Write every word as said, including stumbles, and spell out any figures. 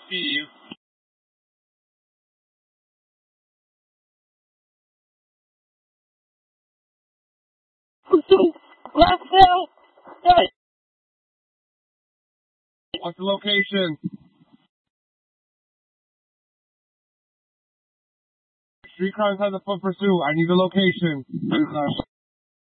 Steve. Left now. Hey. What's the location? Street crimes has a foot pursuit. I need the location.